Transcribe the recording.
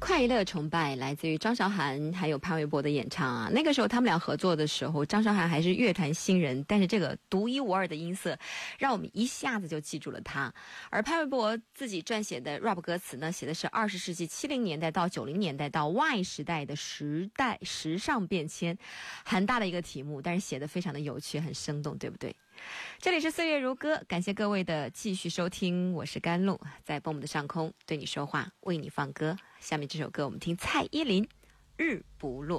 快乐崇拜来自于张韶涵还有潘玮柏的演唱啊。那个时候他们俩合作的时候，张韶涵还是乐坛新人，但是这个独一无二的音色让我们一下子就记住了他。而潘玮柏自己撰写的 rap 歌词呢，写的是20世纪70年代到90年代到 Y 时代的时尚变迁，很大的一个题目，但是写得非常的有趣，很生动，对不对？这里是岁月如歌，感谢各位的继续收听，我是甘露，在蹦蹦的上空对你说话，为你放歌。下面这首歌我们听蔡依林《日不落》。